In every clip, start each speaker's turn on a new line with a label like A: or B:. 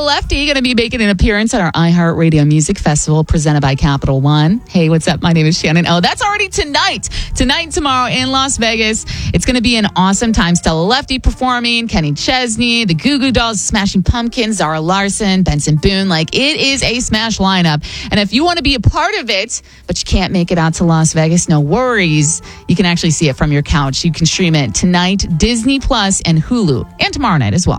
A: Lefty going to be making an appearance at our iHeartRadio Music Festival presented by Capital One. Hey, what's up? My name is Shannon. Oh, that's already tonight. Tonight and tomorrow in Las Vegas. It's going to be an awesome time. Stella Lefty performing, Kenny Chesney, the Goo Goo Dolls, Smashing Pumpkins, Zara Larson, Benson Boone. Like, it is a smash lineup. And if you want to be a part of it, but you can't make it out to Las Vegas, no worries. You can actually see it from your couch. You can stream it tonight, Disney Plus and Hulu, and tomorrow night as well.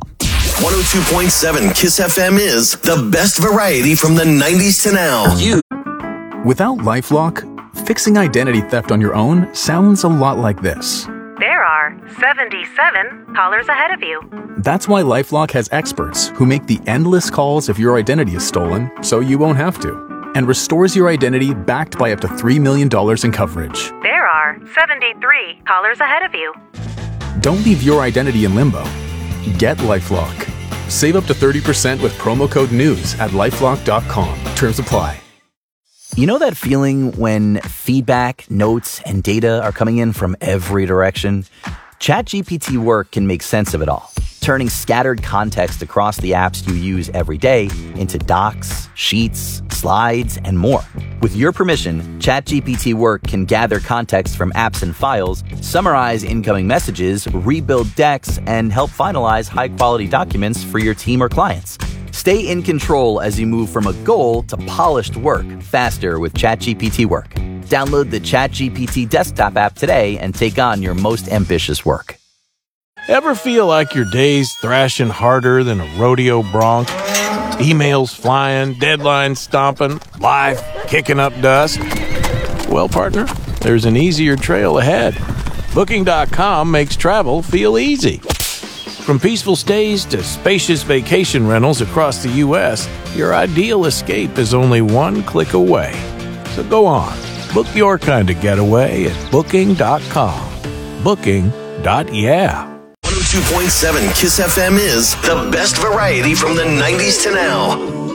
B: 102.7 KISS FM is the best variety from the 90s to now.
C: Without LifeLock, fixing identity theft on your own sounds a lot like this.
D: There are 77 callers ahead of you.
C: That's why LifeLock has experts who make the endless calls if your identity is stolen, so you won't have to, and restores your identity backed by up to $3 million in coverage.
D: There are 73 callers ahead of you.
C: Don't leave your identity in limbo. Get LifeLock. Save up to 30% with promo code NEWS at LifeLock.com. Terms apply.
E: You know that feeling when feedback, notes, and data are coming in from every direction? ChatGPT Work can make sense of it all, turning scattered context across the apps you use every day into docs, sheets, slides, and more. With your permission, ChatGPT Work can gather context from apps and files, summarize incoming messages, rebuild decks, and help finalize high-quality documents for your team or clients. Stay in control as you move from a goal to polished work faster with ChatGPT Work. Download the ChatGPT desktop app today and take on your most ambitious work.
F: Ever feel like your day's thrashing harder than a rodeo bronc? Emails flying, deadlines stomping, life kicking up dust? Well, partner, there's an easier trail ahead. Booking.com makes travel feel easy. From peaceful stays to spacious vacation rentals across the U.S., your ideal escape is only one click away. So go on, book your kind of getaway at Booking.com. Booking.yeah.
B: 102.7 KISS FM is the best variety from the 90s to now.